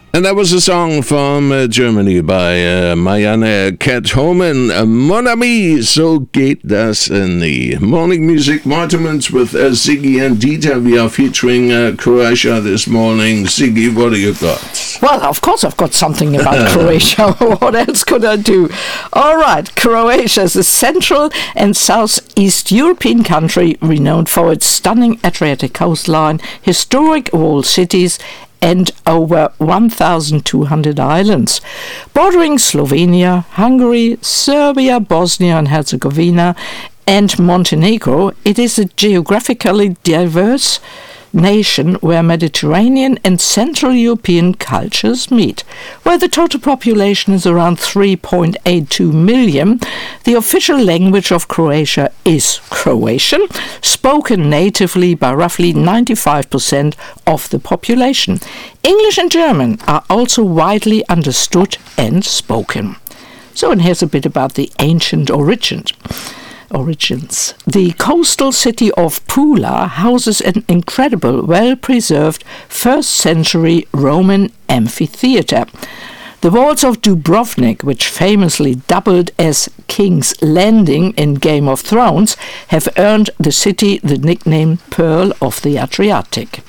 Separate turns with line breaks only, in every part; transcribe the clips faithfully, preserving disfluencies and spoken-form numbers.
And that was a song from uh, Germany by uh, Marianne Kat-Homan. Uh, Mon ami, so geht das in the Morning Music Vitamins with uh, Ziggy and Dieter. We are featuring uh, Croatia this morning. Ziggy, what do you got?
Well, of course I've got something about Croatia. What else could I do? All right, Croatia is a Central and Southeast European country renowned for its stunning Adriatic coastline, historic walled cities, and over one thousand two hundred islands. Bordering Slovenia, Hungary, Serbia, Bosnia and Herzegovina, and Montenegro, it is a geographically diverse nation where Mediterranean and Central European cultures meet. Where the total population is around three point eight two million, the official language of Croatia is Croatian, spoken natively by roughly ninety-five percent of the population. English and German are also widely understood and spoken. So, and here's a bit about the ancient origins. Origins. The coastal city of Pula houses an incredible, well-preserved first-century Roman amphitheatre. The walls of Dubrovnik, which famously doubled as King's Landing in Game of Thrones, have earned the city the nickname Pearl of the Adriatic.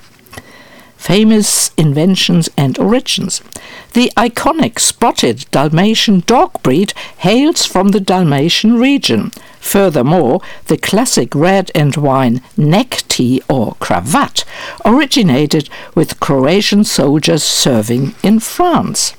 Famous inventions and origins. The iconic spotted Dalmatian dog breed hails from the Dalmatian region. Furthermore, the classic red and wine neck tea or cravat originated with Croatian soldiers serving in France.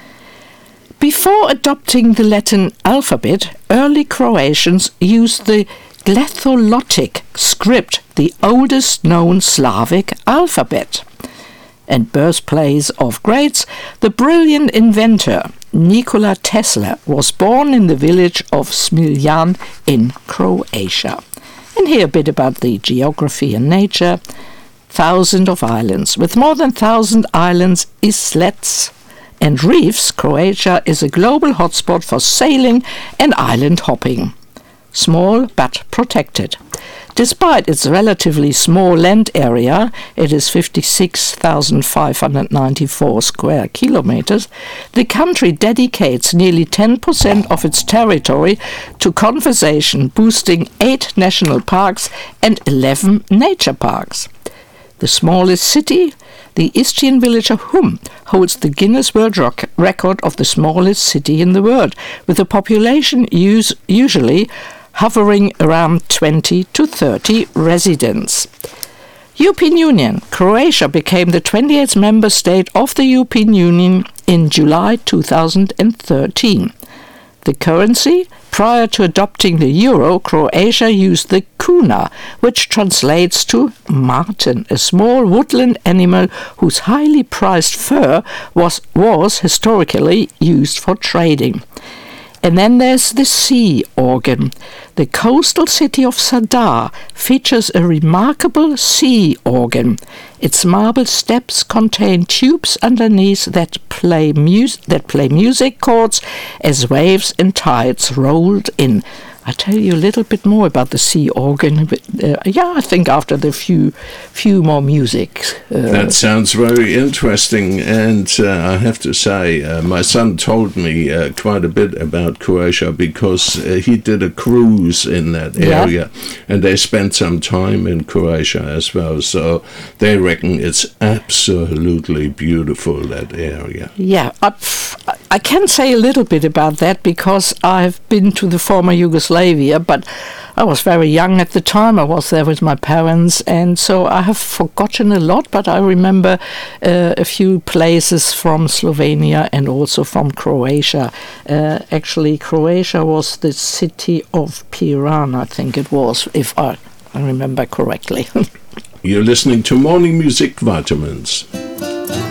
Before adopting the Latin alphabet, early Croatians used the Gletholotic script, the oldest known Slavic alphabet. And birthplace of greats, the brilliant inventor Nikola Tesla was born in the village of Smiljan in Croatia. And here a bit about the geography and nature. Thousands of islands. With more than thousand islands, islets and reefs, Croatia is a global hotspot for sailing and island hopping. Small but protected. Despite its relatively small land area, it is fifty-six thousand five hundred ninety-four square kilometers, the country dedicates nearly ten percent of its territory to conservation, boosting eight national parks and eleven nature parks. The smallest city, the Istrian village of Hum, holds the Guinness World Record of the smallest city in the world, with a population use, usually hovering around twenty to thirty residents. European Union. Croatia became the twenty-eighth member state of the European Union in July two thousand thirteen. The currency? Prior to adopting the euro, Croatia used the kuna, which translates to marten, a small woodland animal whose highly prized fur was, was historically used for trading. And then there's the sea organ. The coastal city of Zadar features a remarkable sea organ. Its marble steps contain tubes underneath that play, mus- that play music chords as waves and tides rolled in. I'll tell you a little bit more about the sea organ. But, uh, yeah, I think after the few few more music. Uh,
that sounds very interesting. And uh, I have to say, uh, my son told me uh, quite a bit about Croatia because uh, he did a cruise in that area. Yeah. And they spent some time in Croatia as well. So they reckon it's absolutely beautiful, that area.
Yeah, I, I can say a little bit about that because I've been to the former Yugoslavia. But I was very young at the time. I was there with my parents, and so I have forgotten a lot, but I remember uh, a few places from Slovenia and also from Croatia. Uh, actually, Croatia was the city of Piran, I think it was, if I, I remember correctly.
You're listening to Morning Music Vitamins.